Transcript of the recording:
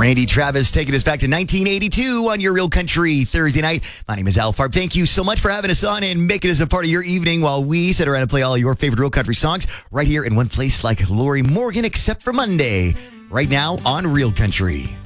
Randy Travis taking us back to 1982 on your Real Country Thursday night. My name is Al Farb. Thank you so much for having us on and making us a part of your evening while we sit around and play all your favorite Real Country songs right here in one place like Lori Morgan, except for Monday, right now on Real Country.